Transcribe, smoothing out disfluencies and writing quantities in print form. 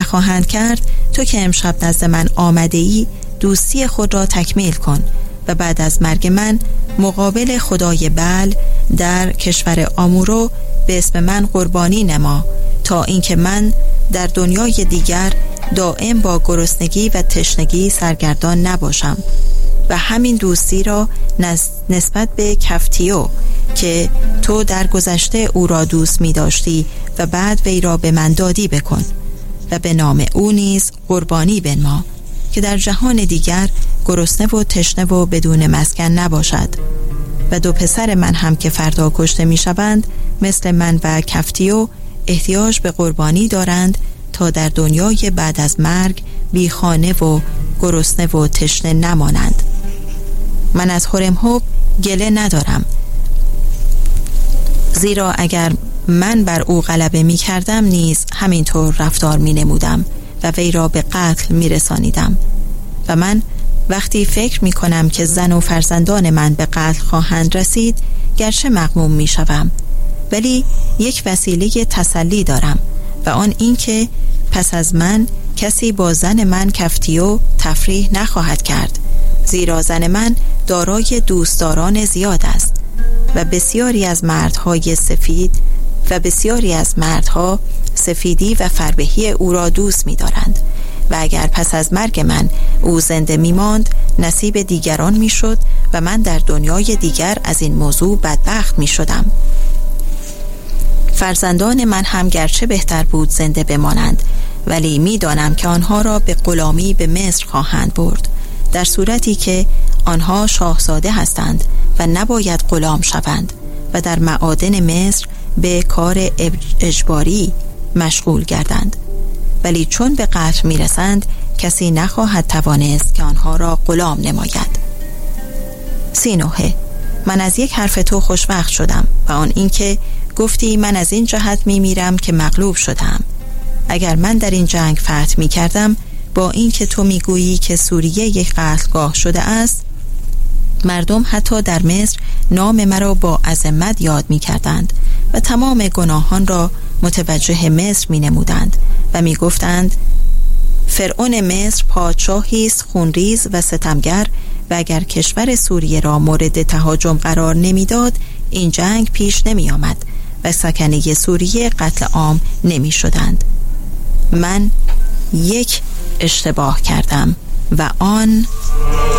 نخواهند کرد، تو که امشب نزد من آمده ای دوستی خود را تکمیل کن و بعد از مرگ من مقابل خدای بل در کشور آمورو به اسم من قربانی نما، تا اینکه من در دنیای دیگر دائم با گرسنگی و تشنگی سرگردان نباشم. و همین دوستی را نسبت به کفتیو که تو در گذشته او را دوست می داشتی و بعد وی را به من دادی بکن و به نام او نیز قربانی بنما که در جهان دیگر گرسنه و تشنه و بدون مسکن نباشد. و دو پسر من هم که فردا کشته می شوند مثل من و کفتیو احتیاج به قربانی دارند تا در دنیای بعد از مرگ بی خانه و گرسنه و تشنه نمانند. من از هورمهوب گله ندارم، زیرا اگر من بر او غلبه می کردم نیز همینطور رفتار می نمودم و وی را به قتل می رسانیدم. و من وقتی فکر می کنم که زن و فرزندان من به قتل خواهند رسید گرچه مغموم می شوم، ولی یک وسیله تسلی دارم و آن این که پس از من کسی با زن من کفتیو تفریح نخواهد کرد، زیرا زن من دارای دوستداران زیاد است و بسیاری از مردها سفیدی و فربهی او را دوست می دارند و اگر پس از مرگ من او زنده می ماند نصیب دیگران می شد و من در دنیای دیگر از این موضوع بدبخت می شدم. فرزندان من هم گرچه بهتر بود زنده بمانند، ولی می دانم که آنها را به غلامی به مصر خواهند برد، در صورتی که آنها شاهزاده هستند و نباید غلام شوند و در معادن مصر به کار اجباری مشغول گردند. ولی چون به قتل می رسند کسی نخواهد توانست که آنها را غلام نماید. سینوه، من از یک حرف تو خوشوقت شدم و آن اینکه گفتی من از این جهت می میرم که مغلوب شدم. اگر من در این جنگ فتح می کردم، با این که تو می گویی که سوریه یک قتلگاه شده است، مردم حتی در مصر نام مرا با عظمت یاد می کردند و تمام گناهان را متوجه مصر می نمودند و می گفتند فرعون مصر پادشاهی است خونریز و ستمگر و اگر کشور سوریه را مورد تهاجم قرار نمی داد این جنگ پیش نمی آمد و سکنه سوریه قتل عام نمی شدند. من یک اشتباه کردم و آن